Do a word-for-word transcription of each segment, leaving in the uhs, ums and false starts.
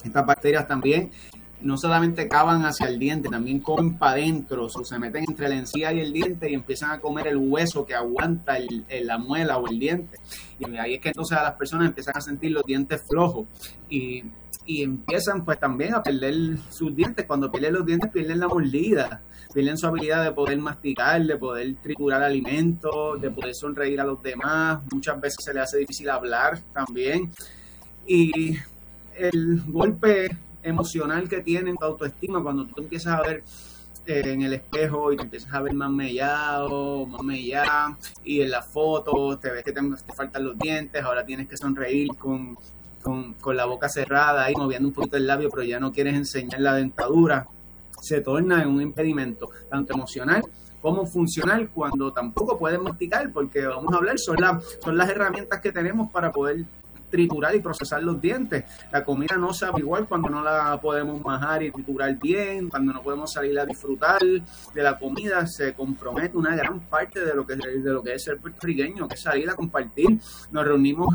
Estas bacterias también no solamente cavan hacia el diente, también comen para adentro, o sea, se meten entre la encía y el diente y empiezan a comer el hueso que aguanta el, el, la muela o el diente. Y ahí es que entonces a las personas empiezan a sentir los dientes flojos y, y empiezan pues también a perder sus dientes. Cuando pierden los dientes pierden la mordida, pierden su habilidad de poder masticar, de poder triturar alimentos, de poder sonreír a los demás. Muchas veces se les hace difícil hablar también. Y el golpe emocional que tienen tu autoestima cuando tú empiezas a ver eh, en el espejo y te empiezas a ver más mellado, más mellada, y en las fotos te ves que te, te faltan los dientes, ahora tienes que sonreír con, con, con la boca cerrada y moviendo un poquito el labio, pero ya no quieres enseñar la dentadura, se torna en un impedimento tanto emocional como funcional, cuando tampoco puedes masticar, porque vamos a hablar, son, la, son las herramientas que tenemos para poder triturar y procesar los dientes. La comida no sabe igual cuando no la podemos majar y triturar bien, cuando no podemos salir a disfrutar de la comida. Se compromete una gran parte de lo que, de lo que es ser puertorriqueño, que es salir a compartir. Nos reunimos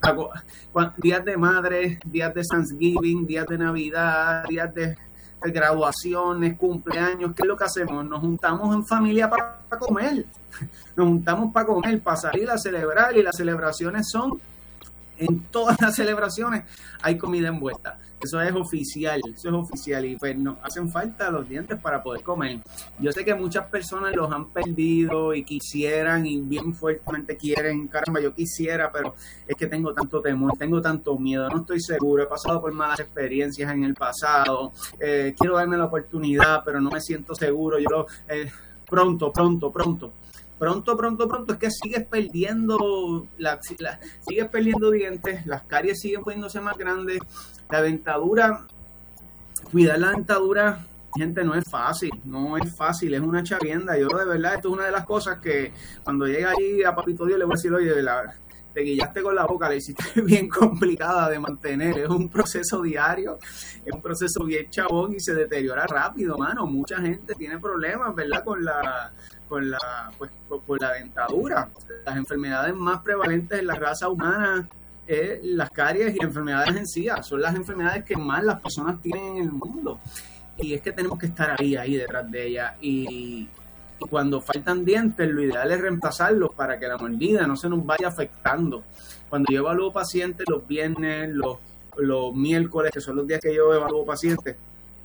a, días de madre, días de Thanksgiving, días de Navidad, días de, de graduaciones, cumpleaños. ¿Qué es lo que hacemos? Nos juntamos en familia para, para comer. Nos juntamos para comer, para salir a celebrar, y las celebraciones son en todas las celebraciones hay comida envuelta. Eso es oficial, eso es oficial y pues nos hacen falta los dientes para poder comer. Yo sé que muchas personas los han perdido y quisieran y bien fuertemente quieren, caramba, yo quisiera, pero es que tengo tanto temor, tengo tanto miedo, no estoy seguro, he pasado por malas experiencias en el pasado, eh, quiero darme la oportunidad, pero no me siento seguro. Yo eh, pronto, pronto, pronto. Pronto, pronto, pronto, es que sigues perdiendo, la, la, sigues perdiendo dientes, las caries siguen poniéndose más grandes, la dentadura, cuidar la dentadura, gente, no es fácil, no es fácil, es una chavienda. Yo de verdad, esto es una de las cosas que cuando llega ahí a Papito Dios le voy a decir, oye, la, te guillaste con la boca, la hiciste bien complicada de mantener, es un proceso diario, es un proceso bien chabón y se deteriora rápido, mano. Mucha gente tiene problemas, ¿verdad?, con la con la pues con, con la dentadura. Las enfermedades más prevalentes en la raza humana es las caries y enfermedades encías, son las enfermedades que más las personas tienen en el mundo, y es que tenemos que estar ahí, ahí detrás de ellas, y Y cuando faltan dientes, lo ideal es reemplazarlos para que la mordida no se nos vaya afectando. Cuando yo evalúo pacientes los viernes, los, los miércoles, que son los días que yo evalúo pacientes,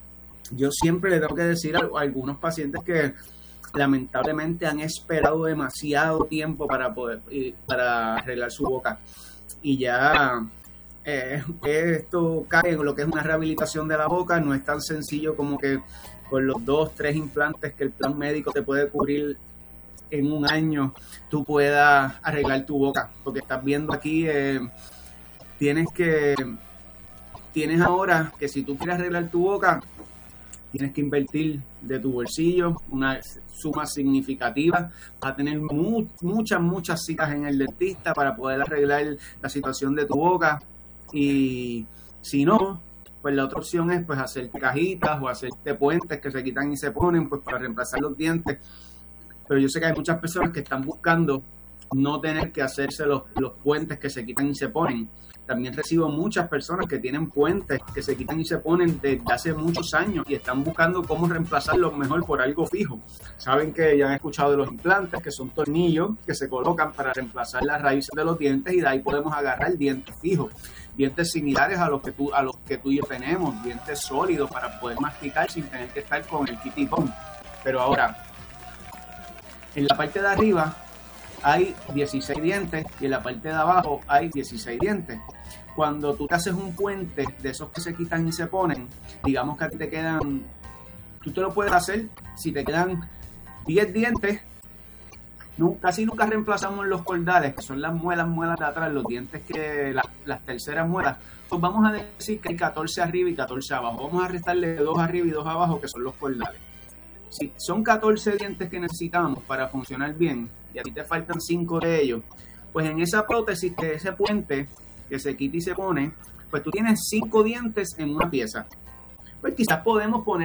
yo siempre le tengo que decir a, a algunos pacientes que lamentablemente han esperado demasiado tiempo para poder para arreglar su boca. Y ya eh, esto cae en lo que es una rehabilitación de la boca. No es tan sencillo como que con los dos, tres implantes que el plan médico te puede cubrir en un año, tú puedas arreglar tu boca. Porque estás viendo aquí, eh, tienes que, tienes ahora que si tú quieres arreglar tu boca, tienes que invertir de tu bolsillo una suma significativa. Vas a tener mu- muchas, muchas citas en el dentista para poder arreglar la situación de tu boca. Y si no, pues la otra opción es pues hacerte cajitas o hacerte puentes que se quitan y se ponen pues para reemplazar los dientes. Pero yo sé que hay muchas personas que están buscando no tener que hacerse los, los puentes que se quitan y se ponen. También recibo muchas personas que tienen puentes que se quitan y se ponen desde hace muchos años y están buscando cómo reemplazarlos mejor por algo fijo. Saben que ya han escuchado de los implantes, que son tornillos que se colocan para reemplazar las raíces de los dientes, y de ahí podemos agarrar dientes fijos, dientes similares a los que tú a los que tú y yo tenemos, dientes sólidos para poder masticar sin tener que estar con el kitipón. Pero ahora, en la parte de arriba hay dieciséis dientes y en la parte de abajo hay dieciséis dientes. Cuando tú te haces un puente de esos que se quitan y se ponen, digamos que a ti te quedan, tú te lo puedes hacer si te quedan diez dientes. No, casi nunca reemplazamos los cordales, que son las muelas, muelas de atrás, los dientes que, la, las terceras muelas. Pues vamos a decir que hay catorce arriba y catorce abajo. Vamos a restarle dos arriba y dos abajo, que son los cordales. Si son catorce dientes que necesitamos para funcionar bien, y a ti te faltan cinco de ellos, pues en esa prótesis, de ese puente que se quita y se pone, pues tú tienes cinco dientes en una pieza. Pues quizás podemos poner